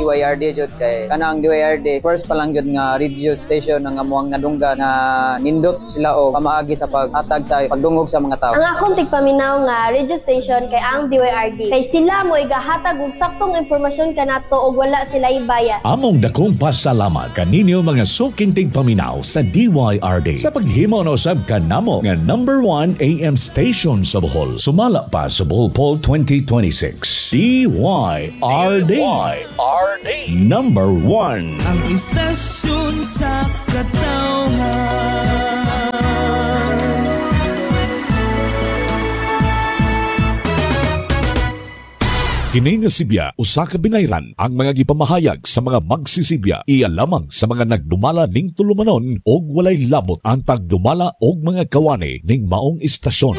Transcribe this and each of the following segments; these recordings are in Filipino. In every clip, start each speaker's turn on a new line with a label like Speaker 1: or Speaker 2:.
Speaker 1: DYRD jud kay kana ang DYRD first pa lang jud nga radio station nga amuang nadungga na nindot sila og pamaagi sa paghatag sa pagdungog sa mga tao.
Speaker 2: Ang akong tigpaminaw nga radio station kay ang DYRD kay sila mo igahatag og saktong impormasyon kanato og wala sila ibayad.
Speaker 3: Among dakong pasalamat kaninyo mga suking tigpaminaw sa DYRD sa paghimo na usab kanamo nga number 1 AM station sa Bohol. Sumala pa sa Bohol Poll 2026. DYRD. Number 1.
Speaker 4: Ang istasyon sa katawhan.
Speaker 3: Kini nga Sibya, usa ka binayran ang mga gipamahayag sa mga magsisibya. Iya lamang sa mga nagdumala ning tulumanon og walay labot ang tagdumala og mga kawani ning maong istasyon.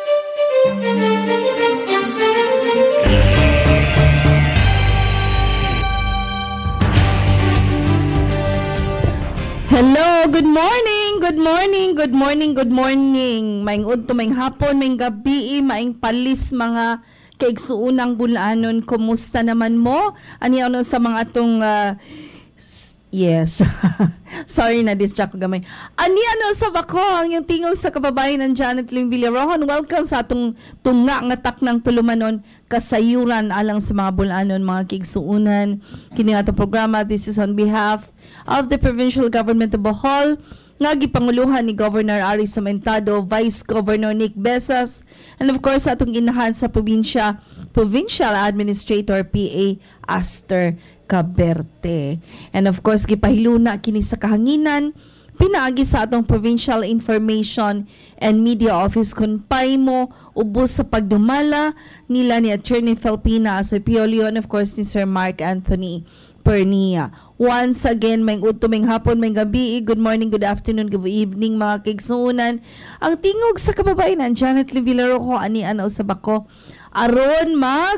Speaker 5: Hello, good morning, good morning, good morning, good morning. Maing udto, maing hapon, maing gabi, maing palis mga kaigsuunang bulanon. Kumusta naman mo? Ani ano sa mga atong yes. Sorry na distract ko gamay. Ani ano sa bako ang yung tingog sa kababayan ng Janet Lim Villarojon. Welcome sa atong tunga nga taknang tulumanon kasayuran alang sa mga bulanon, mga kaigsuunan. Kini atong programa, this is on behalf of the Provincial Government of Bohol, nga gipanguluhan ni Governor Ari Somentado, Vice Governor Nick Besas, and of course atong inahan sa probinsya, Provincial Administrator PA Aster Caberte. And of course gipahiluna kini sa kahanginan pinaagi sa atong Provincial Information and Media Office kung paimo ubos sa pagdumala nila ni Attorney Felpina Asipio and of course ni Sir Mark Anthony Pernia. Once again, may utuming hapon, may gabi, good morning, good afternoon, good evening mga kaigsuunan. Ang tingog sa kababayan ng Janet Lim Villarojon, ani ano sa bako aron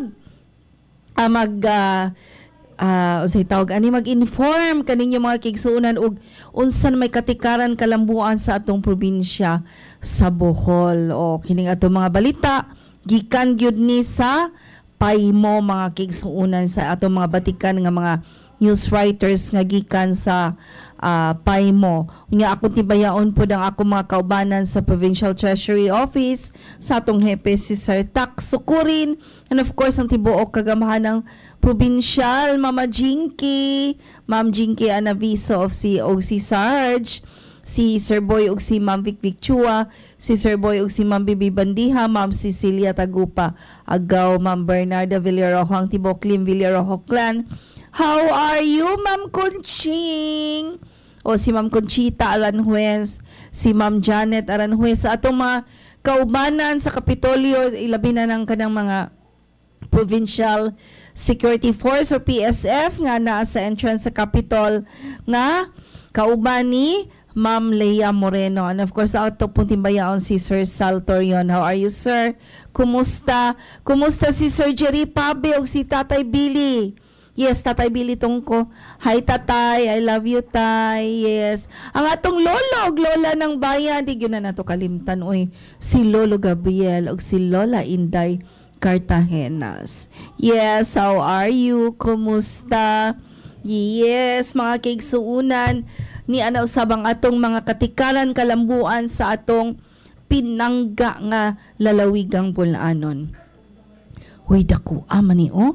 Speaker 5: mag-inform kaninyo mga kaigsuunan og unsan may katikaran kalambuan sa atong probinsya sa Bohol. O kining atong mga balita gikan gyud ni sa paimo mga kaigsuunan sa atong mga batikan nga mga news writers nga gikan sa paimo. Unya ako tibayaon po ang ako mga kaubanan sa Provincial Treasury Office sa atong hepe si Sir Tax Sukurin, and of course ang tibuok kagamahan ng Provincial Mama Jinky, Ma'am Jinky Anaviso of si Sarge, si Sir Boy ug si Ma'am Vic Chua, si Sir Boy ug si Ma'am Bibi Bandiha, Ma'am Cecilia Tagupa, agaw Ma'am Bernarda Villarojo, ang tibok Lim Villarojo clan. How are you, Ma'am Conching? O si Ma'am Conchita Aranjuez, si Ma'am Janet Aranjuez, sa atong mga kaubanan sa Kapitolyo, ilabi na ng kanang mga Provincial Security Force or PSF nga naa sa entrance sa Capitol nga kauban ni Ma'am Leia Moreno. And of course, ato pong timbayaon si Sir Sal Torion. How are you, sir? Kumusta? Kumusta si Sir Jerry Pabe o si Tatay Billy? Yes, Tatay Billy Tongko. Hi, Tatay. I love you, Tay. Yes. Ang atong lolo, lola ng bayan, di yun na nato kalimtan. Uy, si Lolo Gabriel o si Lola Inday Cartagenas. Yes, how are you? Kumusta? Yes, mga kaigsuunan, ni ana usabang atong mga katikaran kalambuan sa atong pinangga nga lalawigang bulanon. Hoy, dako amani o.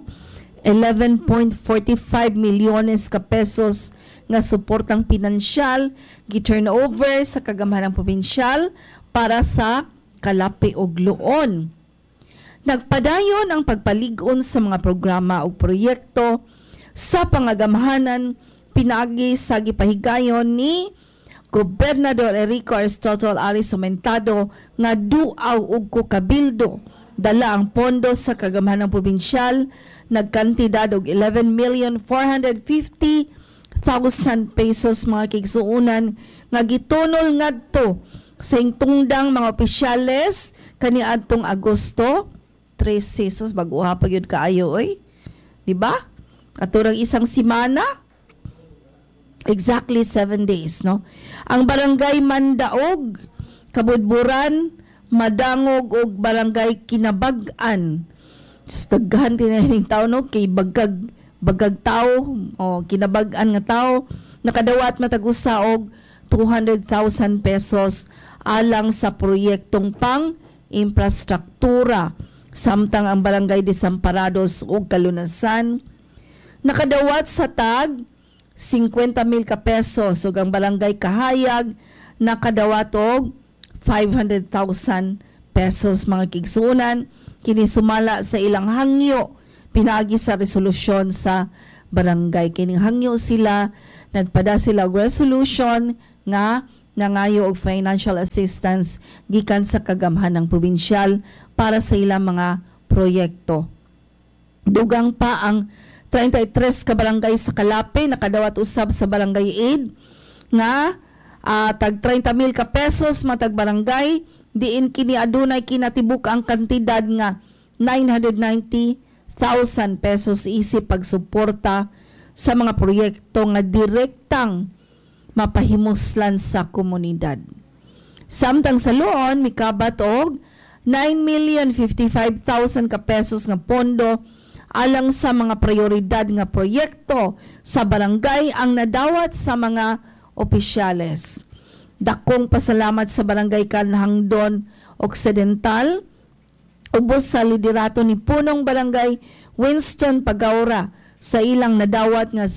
Speaker 5: 11.45 milyones ka pesos nga suportang pinansyal gi-turnover sa kagamhanang probinsyal para sa Kalapi ug Luon. Nagpadayon ang pagpalig-on sa mga programa ug proyekto sa pangagamhanan pinaagi sa gipahigayon ni Gobernador Enrico Aristotle Ari Somentado nga duaw ug kabildo dala ang pondo sa kagamhanang probinsyal nagkantidad og 11,450,000 pesos mga kaigsuunan nga gitunol ngadto sa tungdang mga opisyales kaniadtong Agosto 3 pesos bago-ha pa gyud kaayo oy, di ba? Aturang isang semana, exactly 7 days, no? Ang barangay Mandaog, Kabudburan, Madangog ug barangay Kinabag-an. Daghan tinahiling tao, no? Kay bagag bagag tao o kinabag-an nga tao nakadawat matag-usa og 200,000 pesos alang sa proyektong pang infrastruktura. Samtang ang Barangay Desamparados ug Kalunasan nakadawat sa tag 50,000 ka pesos ug ang Barangay Kahayag nakadawat og 500,000 pesos mga kigsunan kini sumala sa ilang hangyo pinaagi sa resolusyon sa barangay. Kining hangyo sila, nagpada sila og resolution nga nangayo og financial assistance gikan sa kagamhanang probinsyal para sa ilang mga proyekto. Dugang pa ang 33 ka barangay sa Kalape nakadawat usab sa barangay aid nga tag 30,000 ka pesos matag barangay diin kini adunay kinatibuk ang kantidad nga 990,000 pesos isip pagsuporta sa mga proyekto nga direktang mapahimuslan sa komunidad. Samtang sa Luon, mikabat og 9,055,000 ka pesos nga pondo alang sa mga prioridad nga proyekto sa barangay ang nadawat sa mga opisyales. Dakong pasalamat sa Barangay Kanhangdon Occidental, ubos sa liderato ni punong barangay Winston Pagaura sa ilang nadawat nga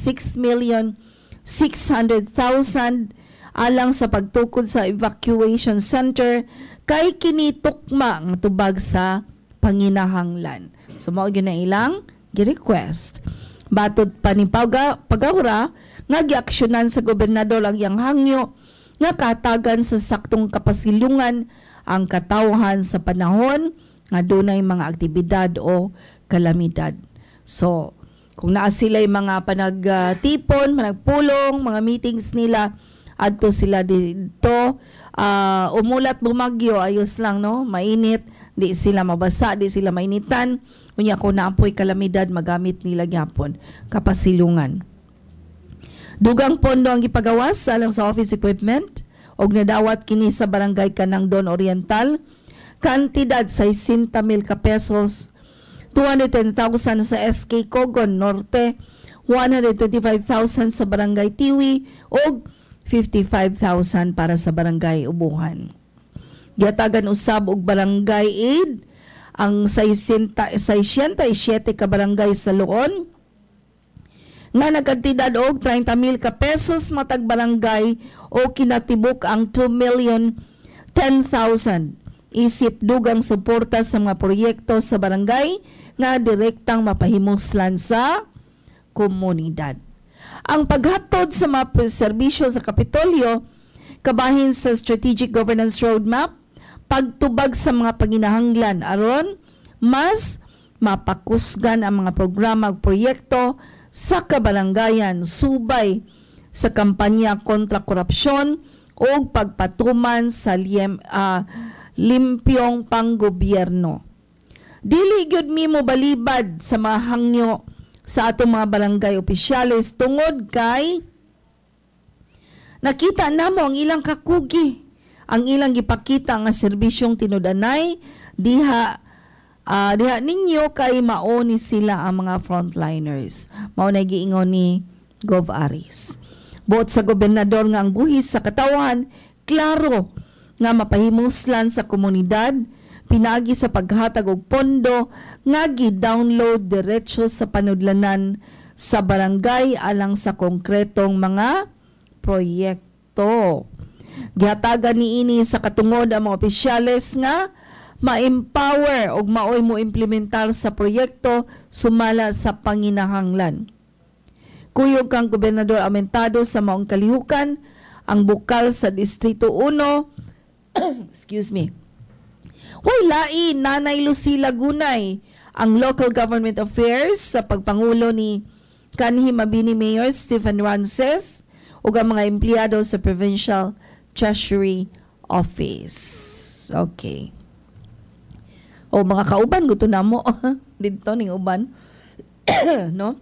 Speaker 5: 6,600,000 alang sa pagtukod sa evacuation center kay kinitukma nga tubag sa panginahanglan. So mao gyud na ilang gi-request. Batud pa ni Pagaura nga giaksyonan sa gobernador ang iyang hangyo nga katagan sa saktong kapasilungan ang katawhan sa panahon nga dunay mga aktibidad o kalamidad. So, kung naa sila yung mga panagtipon, managpulong, mga meetings nila, adto sila dito, umulat bumagyo, ayos lang, no? Mainit, di sila mabasa, di sila mainitan. Kunya kung naapoy kalamidad, magamit nila gyapon kapasilungan. Dugang pondo ang gipagawas alang sa office equipment og nadawat kini sa Barangay Kanangdon Oriental, kantidad 60,000 ka pesos, 210,000 sa SK Cogon Norte, 125,000 sa Barangay Tiwi, o 55,000 para sa Barangay Ubuhan. Giatagan usab og Barangay Aid ang 67 ka barangay sa Luon nga nagkantidad og 30,000 ka pesos matag barangay o kinatibuk ang 2,010,000 isip dugang suporta sa mga proyekto sa barangay nga direktang mapahimuslan sa komunidad. Ang paghatod sa mga serbisyo sa Kapitolyo kabahin sa Strategic Governance Roadmap, pagtubag sa mga panginahanglan aron mas mapakusgan ang mga programa ug proyekto sa kabarangayan subay sa kampanya kontra korupsyon o pagpatuman sa limpyong panggobyerno. Dili gyud mi mo balibad sa mga hangyo sa atong mga barangay opisyales tungod kay nakita namo ang ilang kakugi, ang ilang gipakita nga serbisyong tinudanay diha ninyo kay mao ni sila ang mga frontliners. Mao na giingon ni Gov. Aris. Buot sa gobernador nga ang buhis sa katawan, klaro nga mapahimuslan sa komunidad, pinagi sa paghatag og pondo nga gi-download diretso sa panudlanan sa barangay alang sa konkretong mga proyekto. Gihatagan niini sa katungod ang mga opisyales nga ma-empower o maoy mo implementar sa proyekto sumala sa panginahanglan. Kuyog kang Gobernador Amentado sa maong kalihukan ang bukal sa Distrito 1 excuse me. Way lain Nanay Lucila Gunay ang Local Government Affairs sa pagpangulo ni kanhi Mabini Mayor Stephen Rances ug ang mga empleyado sa Provincial Treasury Office. Okay. O mga kauban gusto na mo dito ning uban no?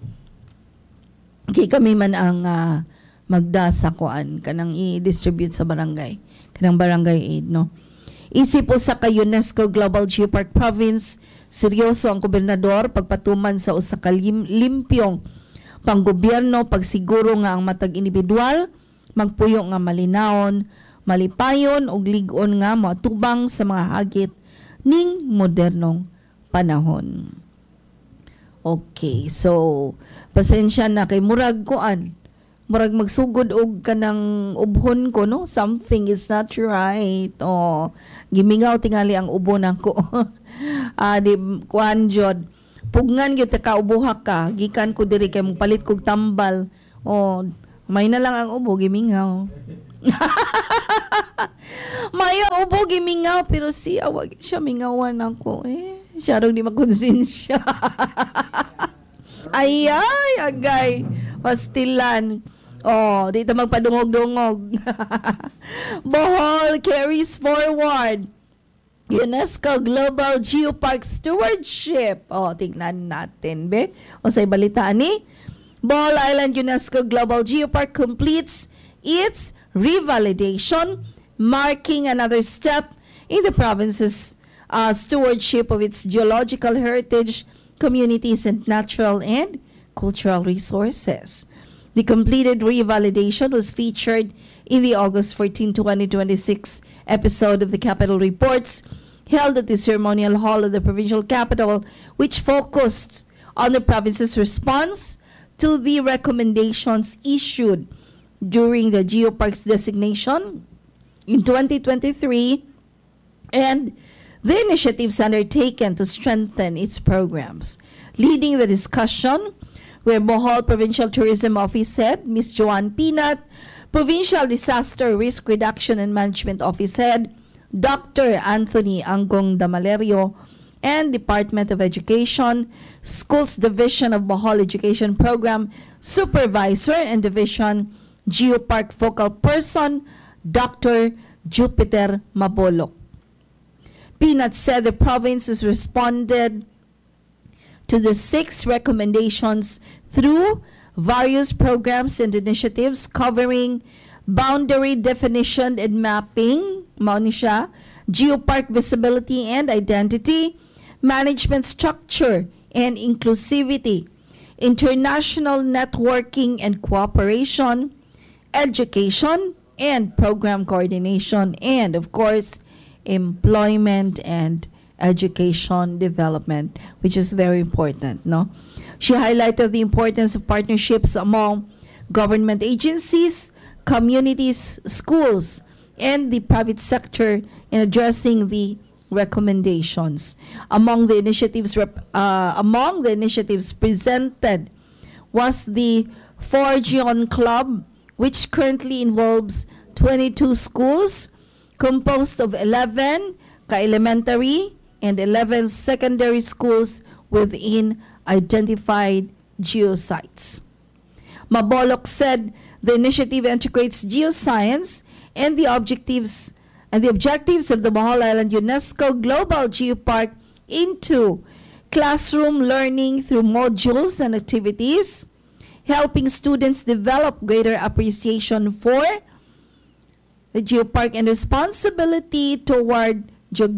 Speaker 5: Kay kami man ang magda sa kuan kanang i-distribute sa barangay, kanang barangay aid, no? Isip usa ka UNESCO Global Geopark Province, seryoso ang gobernador pagpatuman sa usa ka limpyong panggobyerno pagsiguro nga ang matag individual magpuyo nga malinawon, malipayon ug lig-on nga moatubang sa mga hagit ning modernong panahon. Okay, so pasensya na kay murag kuan. Murag magsugod og kanang ubhon ko, no? Something is not right. Oh, gimingaw tingali ang ubon ako. Di kuan jud. Pugngan gyud ta kaubuha ka, gikan ko diri kay palit kog tambal. Oh, may na lang ang ubo gimingaw. May ang ubo gimingaw pero siya wag siya mingawan ako. Siya raw di makonsensya. Ay, agay. Pastilan. Oh, dito magpadungog-dungog. Bohol carries forward UNESCO Global Geopark Stewardship. Oh, tingnan natin, be. O sa balita ni, Bohol Island UNESCO Global Geopark completes its revalidation, marking another step in the province's stewardship of its geological heritage, communities, and natural and cultural resources. The completed revalidation was featured in the August 14, 2026 episode of the Capital Reports held at the ceremonial hall of the provincial capital, which focused on the province's response to the recommendations issued during the Geoparks designation in 2023 and the initiatives undertaken to strengthen its programs. Leading the discussion were Bohol Provincial Tourism Office Head, Ms. Joanne Pinat, Provincial Disaster Risk Reduction and Management Office Head, Dr. Anthony Angong Damalerio, and Department of Education, Schools Division of Bohol Education Program Supervisor and Division Geopark Focal Person, Dr. Jupiter Mabolok. Pinat said the province has responded to the 6 recommendations through various programs and initiatives covering boundary definition and mapping, geopark visibility and identity, management structure and inclusivity, international networking and cooperation, education and program coordination, and of course, employment and education development, which is very important, no? She highlighted the importance of partnerships among government agencies, communities, schools, and the private sector in addressing the recommendations. Among the initiatives presented was the Forgion Club, which currently involves 22 schools composed of 11 ka-elementary and 11 secondary schools within identified geosites. Mabolok said the initiative integrates geoscience and the objectives of the Bohol Island UNESCO Global Geopark into classroom learning through modules and activities, helping students develop greater appreciation for the geopark and responsibility toward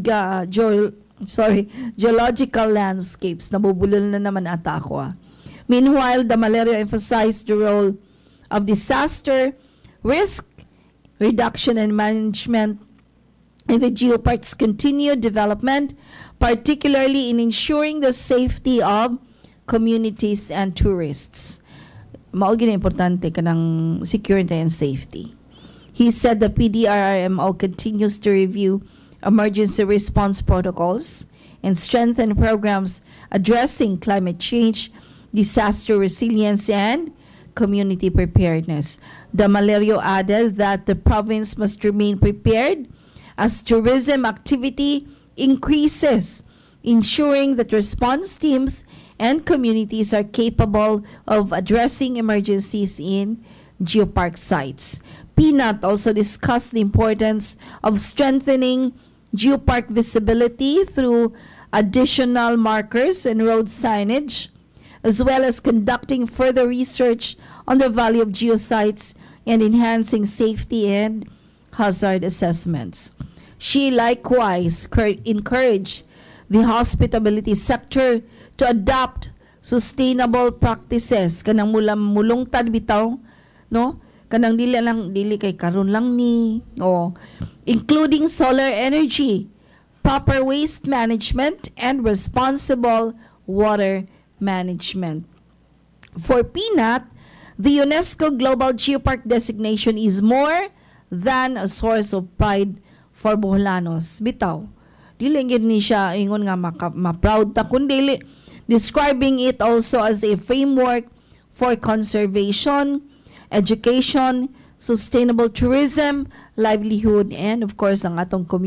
Speaker 5: geological landscapes. Nabubulol na naman ata ako. Meanwhile, Damalerio emphasized the role of disaster risk reduction and management in the geopark's continued development, particularly in ensuring the safety of communities and tourists. Mao gina importante kanang security and safety. He said the PDRRMO continues to review emergency response protocols and strengthen programs addressing climate change, disaster resilience, and community preparedness. Damalerio added that the province must remain prepared as tourism activity increases, ensuring that response teams and communities are capable of addressing emergencies in geopark sites. Pinat also discussed the importance of strengthening geopark visibility through additional markers and road signage, as well as conducting further research on the value of geosites and enhancing safety and hazard assessments. She likewise encouraged the hospitality sector to adopt sustainable practices kanang mulungtad bitaw, no? Kanang dili kay karon lang ni, including solar energy, proper waste management, and responsible water management. For Peanut, the UNESCO Global Geopark designation is more than a source of pride for Boholanos. Bitaw, dili gid ni siya ingon nga ma-proud ta, kundi describing it also as a framework for conservation, education, sustainable tourism, livelihood, and of course ang atong community.